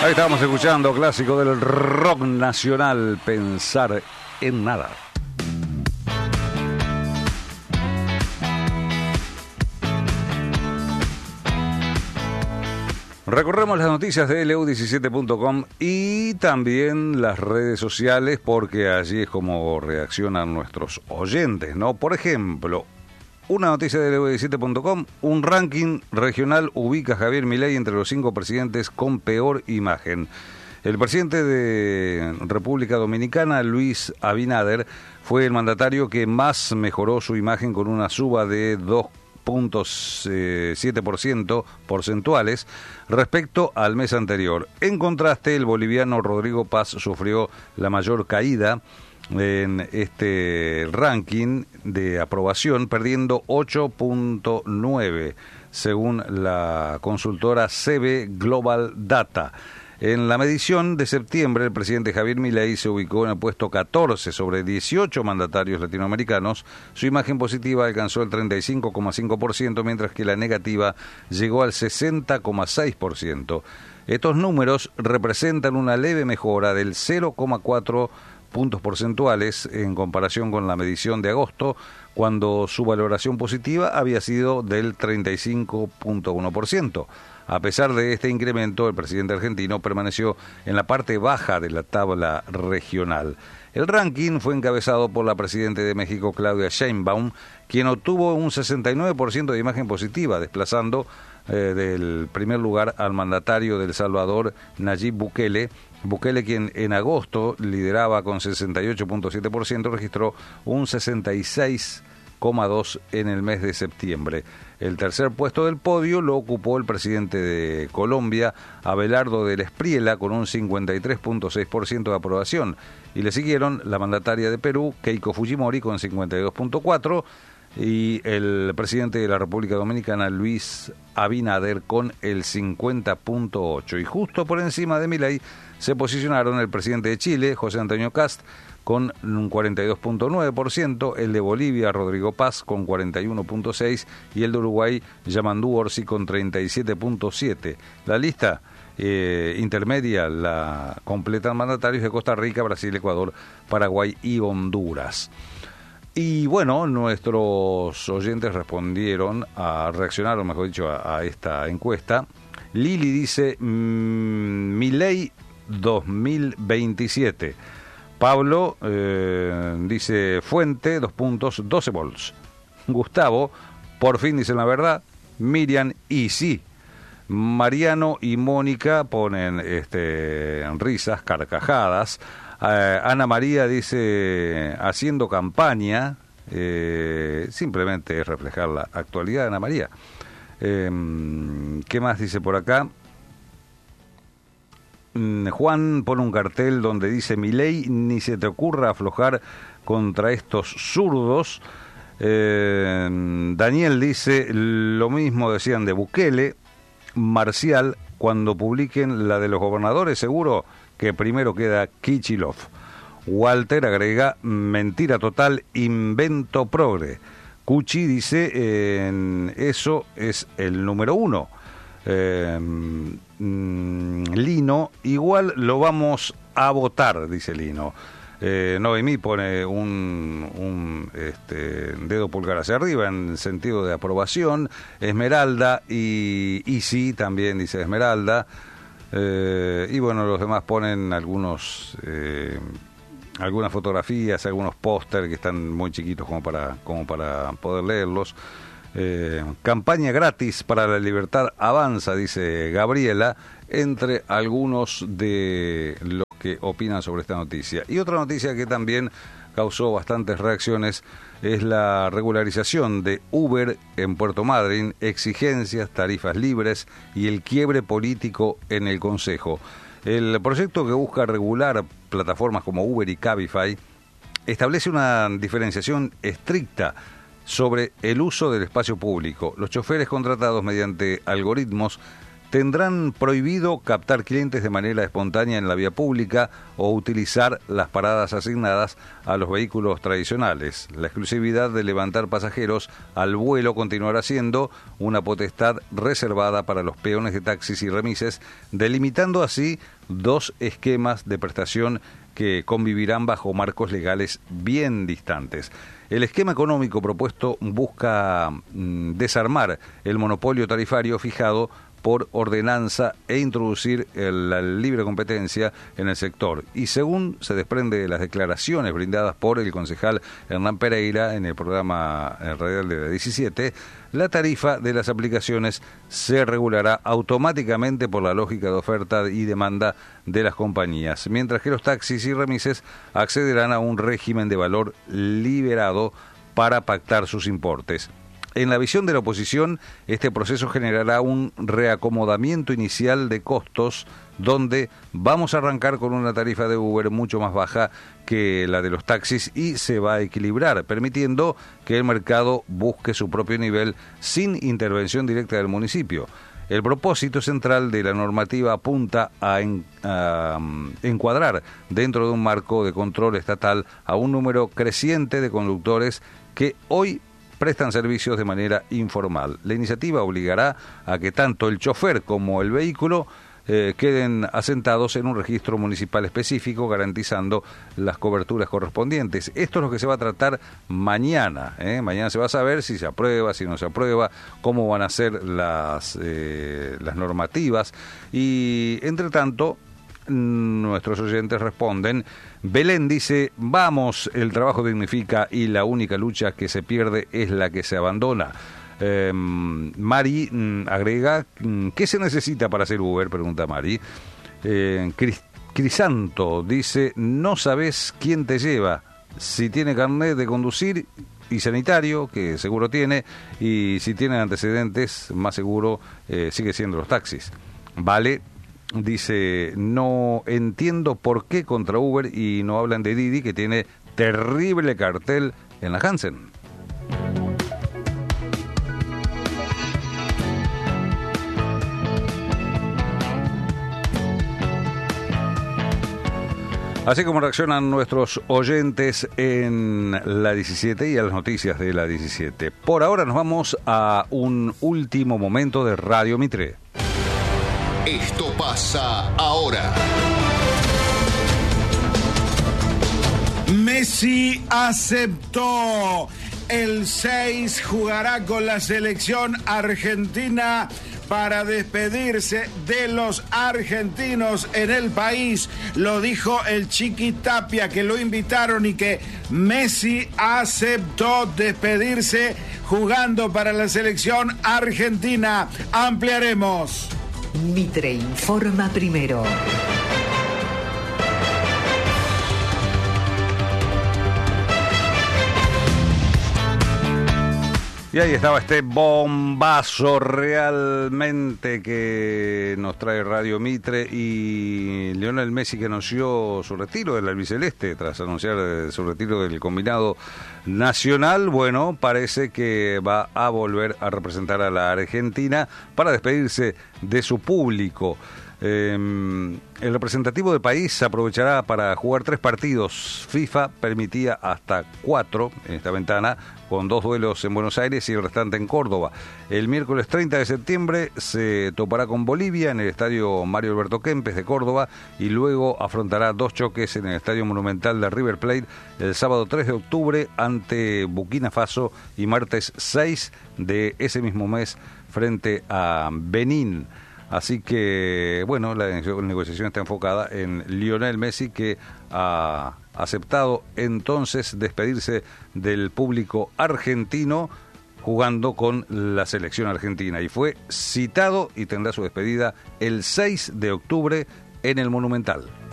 Ahí estábamos escuchando clásico del rock nacional, Pensar en Nada. Recorremos las noticias de lu17.com y también las redes sociales, porque allí es como reaccionan nuestros oyentes, ¿no? Por ejemplo, una noticia de lu17.com, un ranking regional ubica a Javier Milei entre los 5 presidentes con peor imagen. El presidente de República Dominicana, Luis Abinader, fue el mandatario que más mejoró su imagen con una suba de 2,7% porcentuales respecto al mes anterior. En contraste, el boliviano Rodrigo Paz sufrió la mayor caída en este ranking de aprobación, perdiendo 8,9 según la consultora CB Global Data. En la medición de septiembre, el presidente Javier Milei se ubicó en el puesto 14 sobre 18 mandatarios latinoamericanos. Su imagen positiva alcanzó el 35,5%, mientras que la negativa llegó al 60,6%. Estos números representan una leve mejora del 0,4 puntos porcentuales en comparación con la medición de agosto, cuando su valoración positiva había sido del 35,1%. A pesar de este incremento, el presidente argentino permaneció en la parte baja de la tabla regional. El ranking fue encabezado por la presidenta de México, Claudia Sheinbaum, quien obtuvo un 69% de imagen positiva, desplazando del primer lugar al mandatario de El Salvador, Nayib Bukele. Bukele, quien en agosto lideraba con 68,7%, registró un 66,2% en el mes de septiembre. El tercer puesto del podio lo ocupó el presidente de Colombia, Abelardo del Espriella, con un 53,6% de aprobación, y le siguieron la mandataria de Perú, Keiko Fujimori, con 52,4%, y el presidente de la República Dominicana, Luis Abinader, con el 50,8%. Y justo por encima de Milei se posicionaron el presidente de Chile, José Antonio Kast, con un 42,9%, el de Bolivia, Rodrigo Paz, con 41,6%, y el de Uruguay, Yamandu Orsi, con 37,7%. La lista intermedia la completan mandatarios de Costa Rica, Brasil, Ecuador, Paraguay y Honduras. Y bueno, nuestros oyentes reaccionaron, mejor dicho, a esta encuesta. Lili dice, Milei 2027. Pablo dice, fuente, 12 volts. Gustavo, por fin dicen la verdad. Miriam, y sí. Mariano y Mónica ponen risas, carcajadas. Ana María dice, haciendo campaña, simplemente es reflejar la actualidad de Ana María. ¿Qué más dice por acá? Juan pone un cartel donde dice, Milei, ni se te ocurra aflojar contra estos zurdos. Daniel dice, lo mismo decían de Bukele. Marcial, cuando publiquen la de los gobernadores, seguro que primero queda Kicillof. Walter agrega, mentira total, invento progre. Cuchi dice, eso es el número 1. Lino, igual lo vamos a votar, dice Lino. Noemí pone un dedo pulgar hacia arriba en sentido de aprobación. Esmeralda y sí, también dice Esmeralda. Y bueno, los demás ponen algunas fotografías, algunos póster que están muy chiquitos como para poder leerlos. Campaña gratis para la libertad avanza, dice Gabriela, entre algunos de los que opinan sobre esta noticia. Y otra noticia que también causó bastantes reacciones es la regularización de Uber en Puerto Madryn, exigencias, tarifas libres y el quiebre político en el Consejo. El proyecto, que busca regular plataformas como Uber y Cabify, establece una diferenciación estricta sobre el uso del espacio público. Los choferes contratados mediante algoritmos tendrán prohibido captar clientes de manera espontánea en la vía pública o utilizar las paradas asignadas a los vehículos tradicionales. La exclusividad de levantar pasajeros al vuelo continuará siendo una potestad reservada para los peones de taxis y remises, delimitando así dos esquemas de prestación que convivirán bajo marcos legales bien distantes. El esquema económico propuesto busca desarmar el monopolio tarifario fijado por ordenanza e introducir la libre competencia en el sector. Y según se desprende de las declaraciones brindadas por el concejal Hernán Pereira en el programa radial de la 17, la tarifa de las aplicaciones se regulará automáticamente por la lógica de oferta y demanda de las compañías, mientras que los taxis y remises accederán a un régimen de valor liberado para pactar sus importes. En la visión de la oposición, este proceso generará un reacomodamiento inicial de costos donde vamos a arrancar con una tarifa de Uber mucho más baja que la de los taxis y se va a equilibrar, permitiendo que el mercado busque su propio nivel sin intervención directa del municipio. El propósito central de la normativa apunta a encuadrar dentro de un marco de control estatal a un número creciente de conductores que hoy prestan servicios de manera informal. La iniciativa obligará a que tanto el chofer como el vehículo queden asentados en un registro municipal específico, garantizando las coberturas correspondientes. Esto es lo que se va a tratar mañana. Mañana se va a saber si se aprueba, si no se aprueba, cómo van a ser las normativas. Y, entre tanto, nuestros oyentes responden. Belén dice: vamos, el trabajo dignifica y la única lucha que se pierde es la que se abandona. Mari agrega: ¿qué se necesita para hacer Uber? Pregunta Mari. Crisanto dice: no sabes quién te lleva, si tiene carnet de conducir y sanitario, que seguro tiene, y si tiene antecedentes, más seguro sigue siendo los taxis. Vale dice: no entiendo por qué contra Uber y no hablan de Didi, que tiene terrible cartel en la Hansen. Así como reaccionan nuestros oyentes en la 17 y a las noticias de la 17. Por ahora nos vamos a un último momento de Radio Mitre. Esto pasa ahora. Messi aceptó. El 6 jugará con la selección argentina para despedirse de los argentinos en el país. Lo dijo el Chiqui Tapia, que lo invitaron y que Messi aceptó despedirse jugando para la selección argentina. Ampliaremos. Mitre informa primero. Y ahí estaba este bombazo realmente que nos trae Radio Mitre, y Lionel Messi, que anunció su retiro del albiceleste tras anunciar su retiro del combinado nacional. Bueno, parece que va a volver a representar a la Argentina para despedirse de su público. El representativo del país aprovechará para jugar 3 partidos. FIFA permitía hasta 4 en esta ventana, con 2 duelos en Buenos Aires y el restante en Córdoba. El miércoles 30 de septiembre se topará con Bolivia en el estadio Mario Alberto Kempes de Córdoba, y luego afrontará 2 choques en el estadio Monumental de River Plate el sábado 3 de octubre ante Burkina Faso y martes 6 de ese mismo mes frente a Benín. Así que, bueno, la negociación está enfocada en Lionel Messi, que ha aceptado entonces despedirse del público argentino jugando con la selección argentina, y fue citado y tendrá su despedida el 6 de octubre en el Monumental.